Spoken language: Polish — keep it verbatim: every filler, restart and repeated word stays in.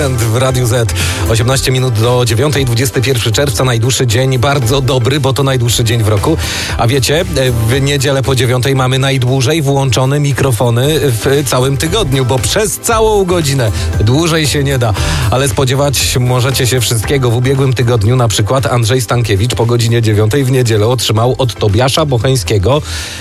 Weekend w Radiu Z. osiemnaście minut do dziewiątej, dwudziestego pierwszego czerwca, najdłuższy dzień, bardzo dobry, bo to najdłuższy dzień w roku. A wiecie, w niedzielę po dziewiątej mamy najdłużej włączone mikrofony w całym tygodniu, bo przez całą godzinę dłużej się nie da. Ale spodziewać możecie się wszystkiego. W ubiegłym tygodniu na przykład Andrzej Stankiewicz po godzinie dziewiątej w niedzielę otrzymał od Tobiasza Bocheńskiego